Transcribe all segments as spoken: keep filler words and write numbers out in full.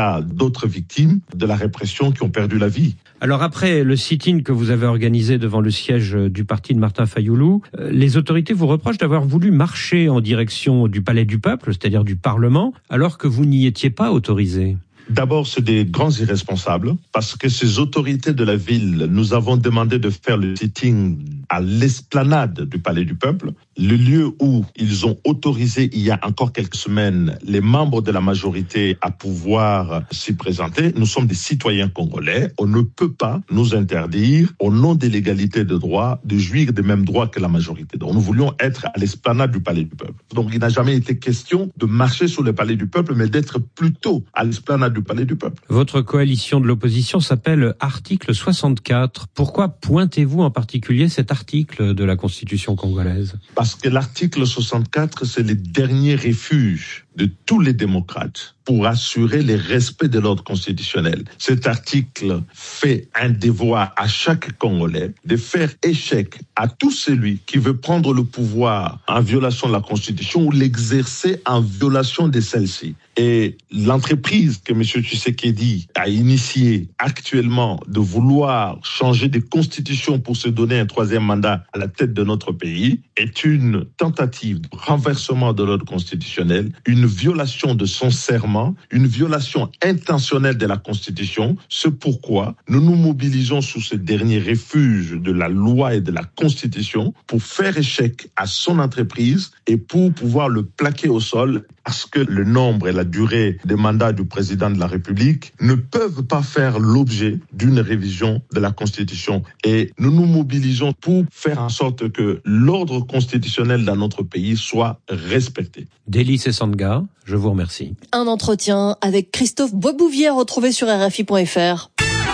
cas d'autres victimes de la répression qui ont perdu la vie. Alors après le sit-in que vous avez organisé devant le siège du parti de Martin Fayulu, les autorités vous reprochent d'avoir voulu marcher en direction du Palais du Peuple, c'est-à-dire du Parlement, alors que vous n'y étiez pas autorisé. D'abord, c'est des grands irresponsables, parce que ces autorités de la ville, nous avons demandé de faire le sitting à l'esplanade du Palais du Peuple, le lieu où ils ont autorisé il y a encore quelques semaines les membres de la majorité à pouvoir s'y présenter. Nous sommes des citoyens congolais, on ne peut pas nous interdire, au nom de l'égalité de droit, de jouir des mêmes droits que la majorité. Donc nous voulions être à l'esplanade du Palais du Peuple. Donc il n'a jamais été question de marcher sur le Palais du Peuple, mais d'être plutôt à l'esplanade du Palais du Peuple. Votre coalition de l'opposition s'appelle Article soixante-quatre. Pourquoi pointez-vous en particulier cet article de la Constitution congolaise ? Parce que l'article soixante-quatre, c'est le dernier refuge de tous les démocrates pour assurer le respect de l'ordre constitutionnel. Cet article fait un devoir à chaque Congolais de faire échec à tout celui qui veut prendre le pouvoir en violation de la Constitution ou l'exercer en violation de celle-ci. Et l'entreprise que M. Tshisekedi a initiée actuellement de vouloir changer de constitution pour se donner un troisième mandat à la tête de notre pays est une tentative de renversement de l'ordre constitutionnel, une violation de son serment, une violation intentionnelle de la Constitution. C'est pourquoi nous nous mobilisons sous ce dernier refuge de la loi et de la Constitution pour faire échec à son entreprise et pour pouvoir le plaquer au sol, parce que le nombre et la durée des mandats du président de la République ne peuvent pas faire l'objet d'une révision de la Constitution. Et nous nous mobilisons pour faire en sorte que l'ordre constitutionnel dans notre pays soit respecté. Délice Sanga, je vous remercie. Un entretien avec Christophe Boisbouvier retrouvé sur R F I point F R.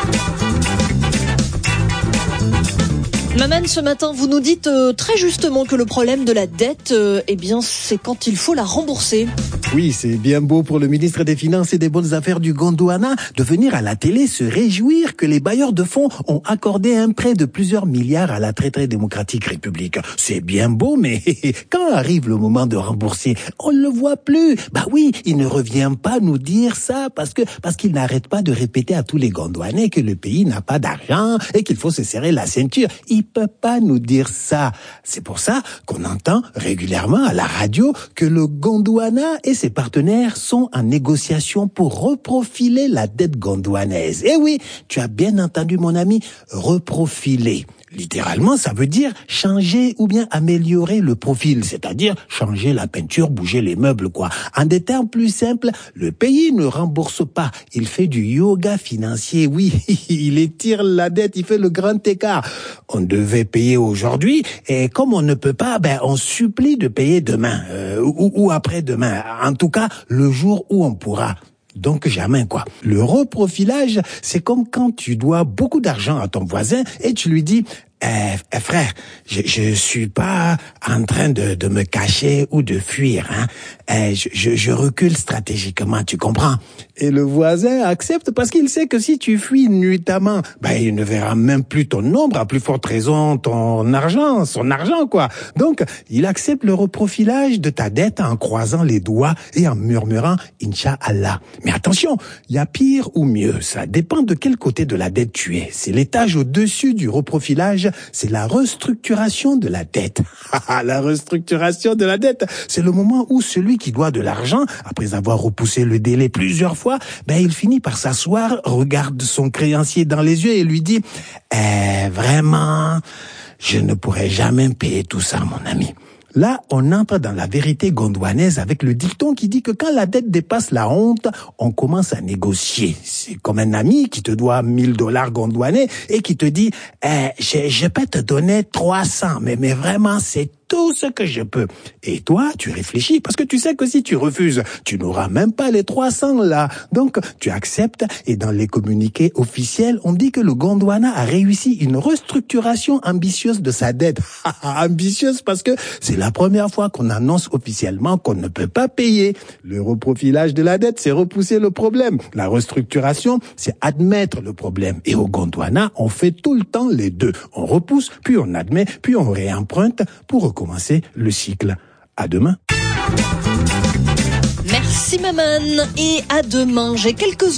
Maman, ce matin, vous nous dites euh, très justement que le problème de la dette, euh, eh bien, c'est quand il faut la rembourser. Oui, c'est bien beau pour le ministre des Finances et des Bonnes Affaires du Gondwana de venir à la télé se réjouir que les bailleurs de fonds ont accordé un prêt de plusieurs milliards à la très très démocratique République. C'est bien beau, mais quand arrive le moment de rembourser, on ne le voit plus. Bah oui, il ne revient pas nous dire ça parce que parce qu'il n'arrête pas de répéter à tous les Gondwanais que le pays n'a pas d'argent et qu'il faut se serrer la ceinture. Il peut pas nous dire ça. C'est pour ça qu'on entend régulièrement à la radio que le Gondwana et ses partenaires sont en négociation pour reprofiler la dette gondwanaise. Eh oui, tu as bien entendu mon ami, reprofiler. Littéralement, ça veut dire changer ou bien améliorer le profil, c'est-à-dire changer la peinture, bouger les meubles, quoi. En des termes plus simples, le pays ne rembourse pas. Il fait du yoga financier, oui. Il étire la dette, il fait le grand écart. On devait payer aujourd'hui, et comme on ne peut pas, ben, on supplie de payer demain, euh, ou, ou après-demain. En tout cas, le jour où on pourra. Donc jamais, quoi. Le reprofilage, c'est comme quand tu dois beaucoup d'argent à ton voisin et tu lui dis Eh, eh, frère, je, je suis pas en train de, de me cacher ou de fuir, hein. Eh, je, je, je recule stratégiquement, tu comprends? Et le voisin accepte parce qu'il sait que si tu fuis nuitamment, ben, il ne verra même plus ton ombre, à plus forte raison ton argent, son argent, quoi. Donc, il accepte le reprofilage de ta dette en croisant les doigts et en murmurant Inch'Allah. Mais attention, il y a pire ou mieux, ça dépend de quel côté de la dette tu es. C'est l'étage au-dessus du reprofilage, c'est la restructuration de la dette. La restructuration de la dette, c'est le moment où celui qui doit de l'argent, après avoir repoussé le délai plusieurs fois, ben il finit par s'asseoir, regarde son créancier dans les yeux et lui dit eh, « Vraiment, je ne pourrai jamais payer tout ça, mon ami. » Là, on entre dans la vérité gondwanaise avec le dicton qui dit que quand la dette dépasse la honte, on commence à négocier. C'est comme un ami qui te doit mille dollars gondwanais et qui te dit eh, je, je peux te donner trois cents, mais, mais vraiment, c'est tout ce que je peux. Et toi, tu réfléchis parce que tu sais que si tu refuses, tu n'auras même pas les trois cents là. Donc, tu acceptes et dans les communiqués officiels, on dit que le Gondwana a réussi une restructuration ambitieuse de sa dette. Ambitieuse parce que c'est la première fois qu'on annonce officiellement qu'on ne peut pas payer. Le reprofilage de la dette, c'est repousser le problème. La restructuration, c'est admettre le problème. Et au Gondwana, on fait tout le temps les deux. On repousse, puis on admet, puis on réemprunte pour recommencer le cycle. À demain. Merci Maman et à demain. J'ai quelques